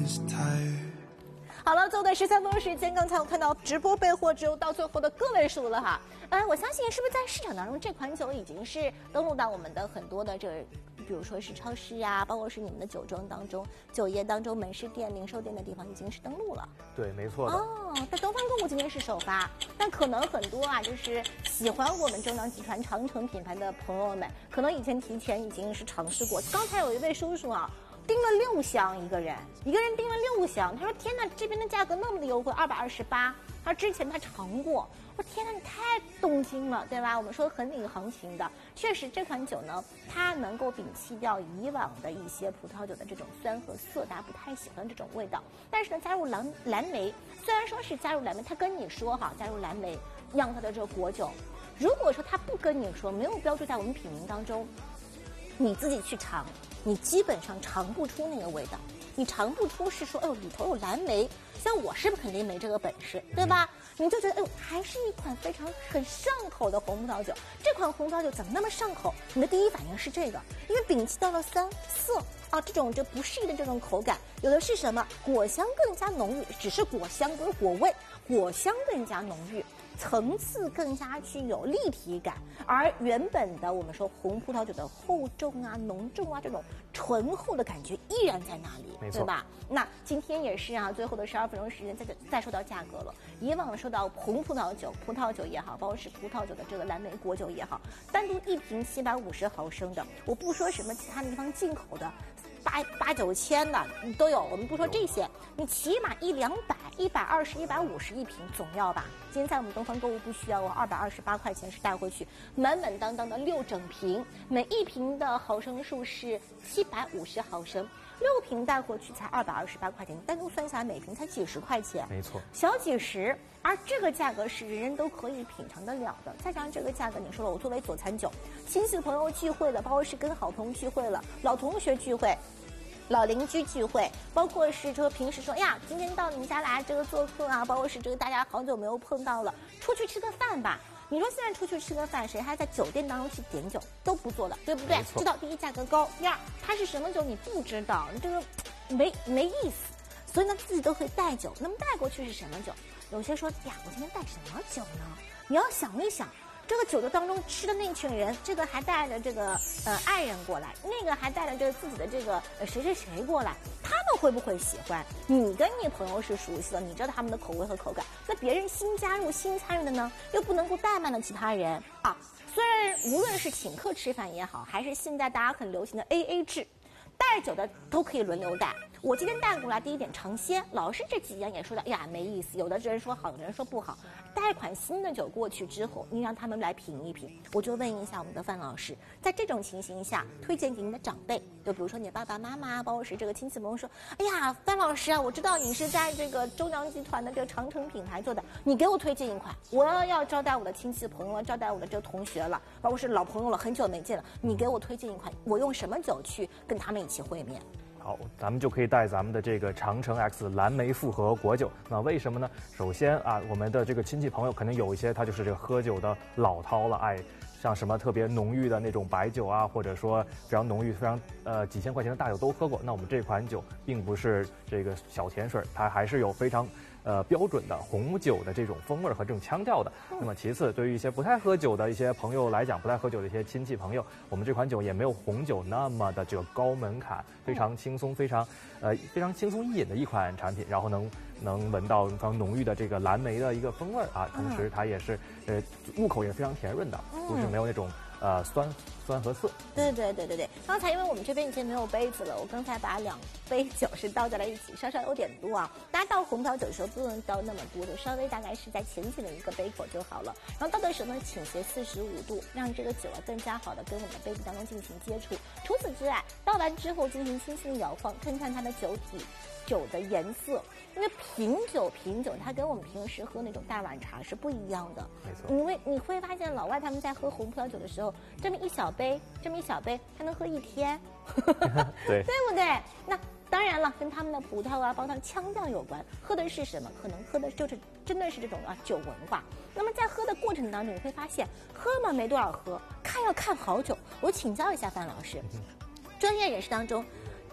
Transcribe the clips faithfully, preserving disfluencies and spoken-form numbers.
好了，最后的十三分钟时间，刚才我看到直播备货只有到最后的个位数了哈。呃，我相信是不是在市场当中这款酒已经是登陆到我们的很多的这个，比如说是超市啊，包括是你们的酒庄当中、酒业当中、门市店、零售店的地方已经是登陆了。 对，没错的。 哦，在东方购物今天是首发，但可能很多啊，就是喜欢我们中粮集团长城品牌的朋友们，可能以前提前已经是尝试过。刚才有一位叔叔啊。订了六箱一个人，一个人订了六箱。他说：“天哪，这边的价格那么的优惠，二百二十八。他之前他尝过，我天哪，你太动心了，对吧？我们说很领行情的，确实这款酒呢，它能够摒弃掉以往的一些葡萄酒的这种酸和涩，大家不太喜欢这种味道。但是呢，加入蓝蓝莓，虽然说是加入蓝莓，他跟你说哈，加入蓝莓酿造的这个果酒，如果说他不跟你说，没有标注在我们品名当中，你自己去尝。”你基本上尝不出那个味道，你尝不出是说，哎呦里头有蓝莓，像我是不是肯定没这个本事，对吧？你就觉得，哎呦，还是一款非常很上口的红葡萄酒。这款红葡萄酒怎么那么上口？你的第一反应是这个，因为摒弃到了酸涩啊，这种就不适宜的这种口感，有的是什么果香更加浓郁，只是果香不是果味，果香更加浓郁。层次更加具有立体感，而原本的我们说红葡萄酒的厚重啊、浓重啊这种醇厚的感觉依然在那里，对吧？那今天也是啊，最后的十二分钟时间再再说到价格了。以往说到红葡萄酒、葡萄酒也好，包括是葡萄酒的这个蓝莓果酒也好，单独一瓶七百五十毫升的，我不说什么其他地方进口的。八八九千的都有，我们不说这些，你起码一两百、一百二十、一百五十一瓶总要吧？今天在我们东方购物不需要哦，二百二十八块钱是带回去，满满当当的六整瓶，每一瓶的毫升数是七百五十毫升，六瓶带回去才二百二十八块钱，单独算下来每瓶才几十块钱， 没错， 小几十，而这个价格是人人都可以品尝得了的。再加上这个价格，你说了，我作为佐餐酒，亲戚朋友聚会了，包括是跟好朋友聚会了，老同学聚会。老邻居聚会，包括是这个平时说呀，今天到你们家来这个做客啊，包括是这个大家好久没有碰到了，出去吃个饭吧。你说现在出去吃个饭，谁还在酒店当中去点酒？都不做了，对不对？知道第一价格高，第二它是什么酒你不知道，你这个没没意思。所以呢，自己都会带酒，那么带过去是什么酒？有些说呀，我今天带什么酒呢？你要想一想。这个酒的当中吃的那群人，这个还带着这个呃爱人过来，那个还带着这个自己的这个呃谁谁谁过来，他们会不会喜欢？你跟你朋友是熟悉的，你知道他们的口味和口感，那别人新加入新参与的呢，又不能够怠慢了其他人啊。虽然无论是请客吃饭也好，还是现在大家很流行的 A A 制，带酒的都可以轮流带。我今天带过来第一点尝鲜，老师这几样也说的，哎呀没意思，有的人说好，有的人说不好。带一款新的酒过去之后，你让他们来品一品，我就问一下我们的范老师，在这种情形下，推荐给你的长辈，就比如说你爸爸妈妈，包括是这个亲戚朋友说，哎呀，范老师啊，我知道你是在这个中粮集团的这个长城品牌做的，你给我推荐一款，我要要招待我的亲戚朋友，招待我的这个同学了，包括是老朋友了，很久没见了，你给我推荐一款，我用什么酒去跟他们一起会面？ 好，咱们就可以带咱们的这个长城 X 蓝莓复合果酒。那为什么呢？首先啊，我们的这个亲戚朋友肯定有一些，他就是这个喝酒的老饕了，哎，像什么特别浓郁的那种白酒啊，或者说非常浓郁、非常呃几千块钱的大酒都喝过。那我们这款酒并不是这个小甜水，它还是有非常呃标准的红酒的这种风味和这种腔调的。那么其次，对于一些不太喝酒的一些朋友来讲，不太喝酒的一些亲戚朋友，我们这款酒也没有红酒那么的这个高门槛，非常轻松，非常呃非常轻松易饮的一款产品，然后能能闻到非常浓郁的这个蓝莓的一个风味啊，同时它也是呃入口也非常甜润的，不是没有那种呃酸酸和涩。 对对对对对，刚才因为我们这边已经没有杯子了，我刚才把两杯酒是倒在了一起，稍稍有点多啊。大家倒红葡萄酒的时候不用倒那么多，就稍微大概是在浅浅的一个杯口就好了。然后倒的时候呢，倾斜四十五度，让这个酒啊更加好的跟我们的杯子当中进行接触。除此之外，倒完之后进行轻轻的摇晃，看看它的酒体。酒的颜色，因为品酒品酒，它跟我们平时喝那种大碗茶是不一样的。 没错， 因为你会发现老外他们在喝红葡萄酒的时候，这么一小杯，这么一小杯，他能喝一天， 对， 对不对？那当然了，跟他们的葡萄啊，包括它的腔调有关。喝的是什么？可能喝的就是真的是这种啊酒文化。那么在喝的过程当中，你会发现喝嘛没多少喝，看要看好久。我请教一下范老师，专业人士当中。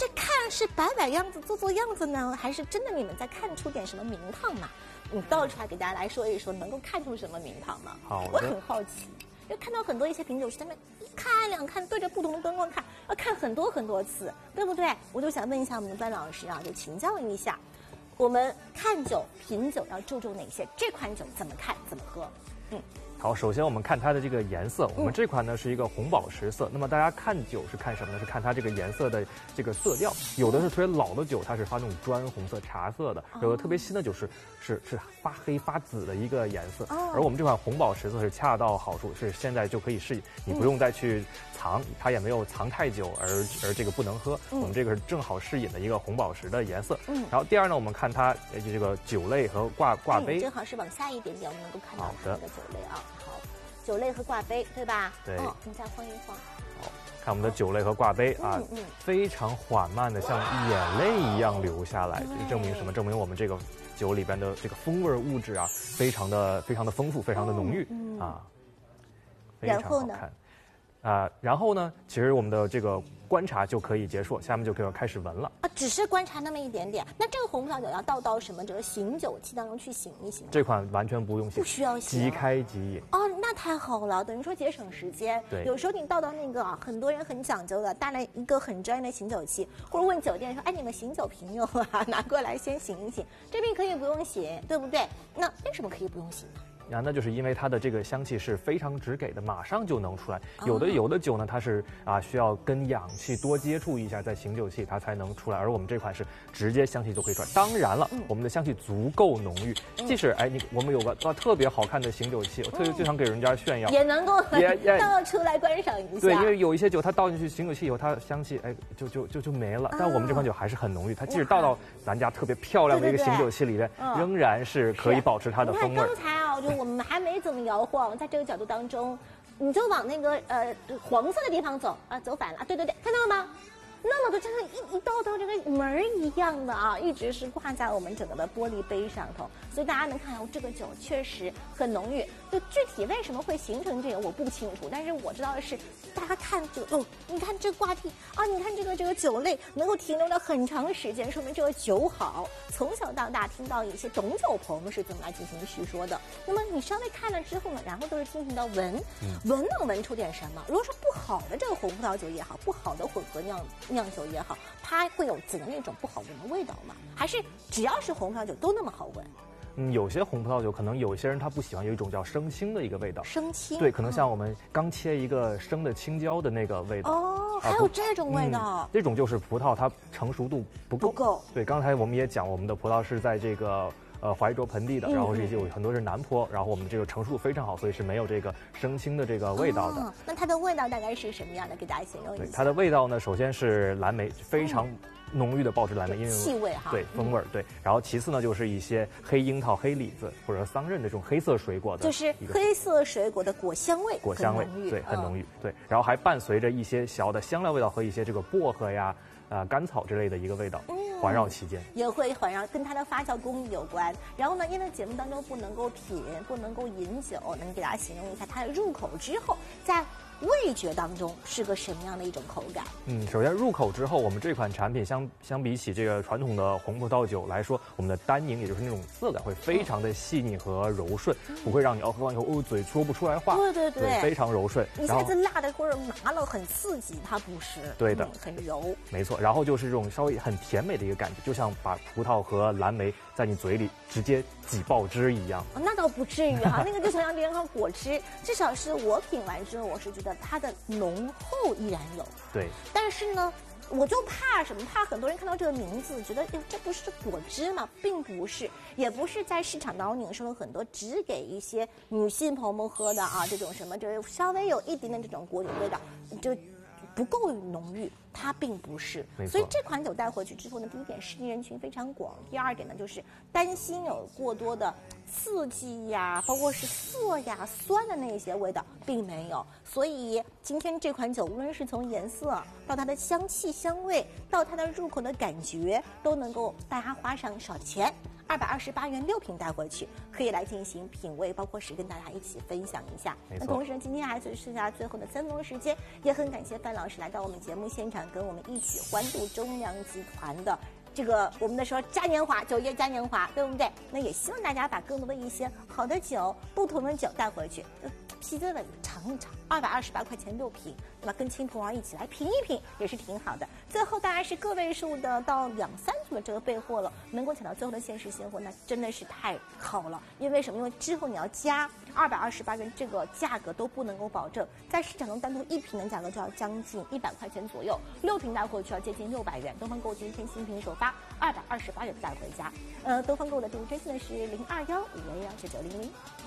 这看是摆摆样子、做做样子呢，还是真的你们在看出点什么名堂呢？你倒出来给大家来说一说，能够看出什么名堂吗？ 好的， 我很好奇。就看到很多一些品酒师，他们一看两看，对着不同的灯光看，要看很多很多次，对不对？我就想问一下我们的班老师啊，就请教一下，我们看酒、品酒要注重哪些？这款酒怎么看、怎么喝？嗯。 好，首先我们看它的这个颜色，我们这款呢是一个红宝石色。那么大家看酒是看什么呢？是看它这个颜色的这个色调。有的是特别老的酒，它是发那种砖红色、茶色的；有的特别新的酒是是是发黑发紫的一个颜色。而我们这款红宝石色是恰到好处，是现在就可以试饮，你不用再去藏，它也没有藏太久，而而这个不能喝。我们这个是正好试饮的一个红宝石的颜色。嗯。然后第二呢，我们看它这个酒类和挂挂杯， 正好是往下一点点，我们能够看到它的酒类啊。好，酒类和挂杯，对吧？ 对。 哦，你再晃一晃。 好，看我们的酒类和挂杯啊，嗯嗯、非常缓慢的像眼泪一样流下来，这证明什么？证明我们这个酒里边的这个风味物质啊，非常的非常的丰富，非常的浓郁、嗯嗯、啊，非常好看。啊、呃，然后呢，其实我们的这个观察就可以结束，下面就可以开始闻了。 啊，只是观察那么一点点。那这个红葡萄酒要倒到什么这个醒酒器当中去醒一醒？ 这款完全不用醒， 不需要醒， 即开即饮。 哦，那太好了，等于说节省时间。 对， 有时候你倒到那个啊，很多人很讲究的，带来一个很专业的醒酒器，或者问酒店说，哎，你们醒酒瓶有啊？拿过来先醒一醒。这边可以不用醒，对不对？那为什么可以不用醒呢？ 啊，那就是因为它的这个香气是非常直给的，马上就能出来。有的有的酒呢，它是啊需要跟氧气多接触一下，在醒酒器它才能出来。而我们这款是直接香气就可以出来。当然了，嗯、我们的香气足够浓郁，嗯、即使哎你我们有个啊特别好看的醒酒器，我特别就想给人家炫耀， 也能够也也倒出来观赏一下。 对，因为有一些酒它倒进去醒酒器以后，它香气哎就就就就没了。但我们这款酒还是很浓郁，它即使倒到咱家特别漂亮的一个醒酒器里边，对对对仍然是可以保持它的风味。 刚才啊，就我们还没怎么摇晃，在这个角度当中，你就往那个呃黄色的地方走啊，走反了啊！对对对，看到了吗？那么多真的一一道道这个门儿一样的啊，一直是挂在我们整个的玻璃杯上头，所以大家能看到这个酒确实很浓郁。就具体为什么会形成这个我不清楚，但是我知道的是，大家看这个哦，你看这挂历啊，你看这个这个酒类能够停留了很长时间，说明这个酒好。从小到大听到一些懂酒朋友是怎么来进行叙说的。那么你稍微看了之后呢，然后都是进行到闻，闻能闻出点什么？如果说不好的这个红葡萄酒也好，不好的混合酿酿酒也好，它会有怎样一种不好闻的味道吗？还是只要是红葡萄酒都那么好闻？ 嗯，有些红葡萄酒可能有些人他不喜欢，有一种叫生青的一个味道。 生青， 对，可能像我们刚切一个生的青椒的那个味道。 哦，还有这种味道。 嗯、这种就是葡萄它成熟度不够。 不够。 对，刚才我们也讲，我们的葡萄是在这个呃怀柔盆地的，然后是有很多是南坡，然后我们这个成熟度非常好，所以是没有这个生青的这个味道的。 哦、那它的味道大概是什么样的？给大家形容一下。 对，它的味道呢，首先是蓝莓，非常、嗯。浓郁的爆汁蓝莓，因为气味哈， 对风味儿、嗯、对。然后其次呢，就是一些黑樱桃、黑李子或者桑葚的这种黑色水果的， 就是黑色水果的果香味， 果香味对，很浓郁、嗯、对。然后还伴随着一些小的香料味道和一些这个薄荷呀、呃甘草之类的一个味道。嗯环绕其间， 也会环绕，跟它的发酵工艺有关。然后呢，因为节目当中不能够品，不能够饮酒，能给大家形容一下它的入口之后，在味觉当中是个什么样的一种口感？ 嗯，首先入口之后，我们这款产品相相比起这个传统的红葡萄酒来说，我们的单宁，也就是那种色感会非常的细腻和柔顺，嗯、不会让你哦喝完以后哦嘴说不出来话。 对对 对, 对，非常柔顺。 一下子辣的或者麻了很刺激，它不是。 对的、 嗯，很柔。 没错，然后就是这种稍微很甜美的一个感觉，就像把葡萄和蓝莓在你嘴里直接挤爆汁一样。 哦、那倒不至于哈、啊，那个就像别人喝果汁，至少是我品完之后，我是觉得它的浓厚依然有。 对。 但是呢，我就怕什么？怕很多人看到这个名字，觉得这不是果汁吗？并不是，也不是在市场当中你说了很多只给一些女性朋友们喝的啊，这种什么就是稍微有一点点这种果酒味道，就不够浓郁。它并不是，所以这款酒带回去之后呢，第一点适应人群非常广，第二点呢就是担心有过多的刺激呀，包括是涩呀、酸的那些味道，并没有。所以今天这款酒，无论是从颜色到它的香气、香味，到它的入口的感觉，都能够大家花上少钱。 二百二十八元六瓶带回去，可以来进行品味，包括是跟大家一起分享一下。那同时呢，今天还只剩下最后的三分钟时间，也很感谢范老师来到我们节目现场，跟我们一起欢度中粮集团的这个我们的说嘉年华，九月嘉年华，对不对？那也希望大家把更多的一些好的酒、不同的酒带回去，啤酒的尝一尝，二百二十八块钱六瓶，对吧？跟亲朋好友一起来品一品，也是挺好的。最后大概是个位数的到两三组的这个备货了，能够抢到最后的限时现货，那真的是太好了。因为什么？因为之后你要加二百二十八元，这个价格都不能够保证，在市场中单独一瓶的价格就要将近一百块钱左右，六瓶带回去要接近六百元。东方购今天新品首发，二百二十八元带回家。呃，东方购的订户专线呢是零二幺五幺幺九九零零。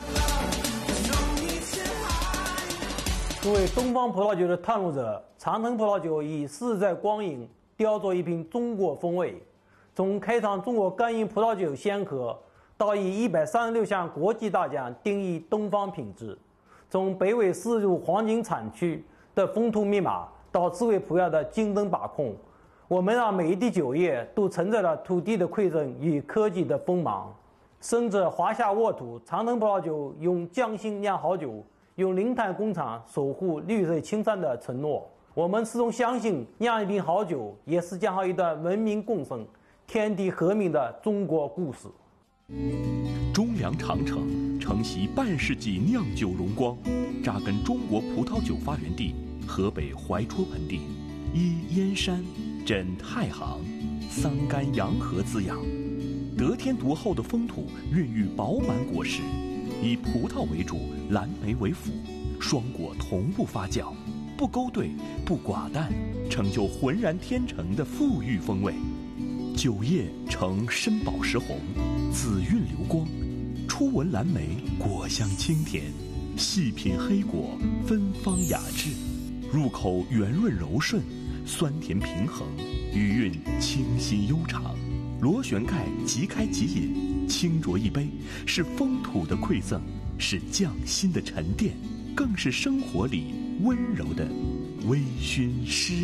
作为东方葡萄酒的探路者，长城葡萄酒以世代光阴雕琢一瓶中国风味。从开创中国干饮葡萄酒先河，到以一百三十六项国际大奖定义东方品质；从北纬四入黄金产区的风土密码，到智慧葡萄的精灯把控，我们让每一滴酒液都承载了土地的馈赠与科技的锋芒。生者华夏沃土，长城葡萄酒用匠心酿好酒，用零碳工厂守护绿色青山的承诺。我们始终相信，酿一瓶好酒也是讲好一段文明共生、天地和平的中国故事。 中粮长城承袭半世纪酿酒荣光，扎根中国葡萄酒发源地河北怀戳盆地，依燕山、枕太行、桑干洋河滋养，得天独厚的风土孕育饱满果实，以葡萄为主，蓝莓为辅，双果同步发酵，不勾兑，不寡淡，成就浑然天成的馥郁风味。酒液呈深宝石红，紫韵流光，初闻蓝莓，果香清甜，细品黑果，芬芳雅致，入口圆润柔顺，酸甜平衡，余韵清新悠长。螺旋盖即开即饮，轻酌一杯，是风土的馈赠，是匠心的沉淀，更是生活里温柔的微醺诗。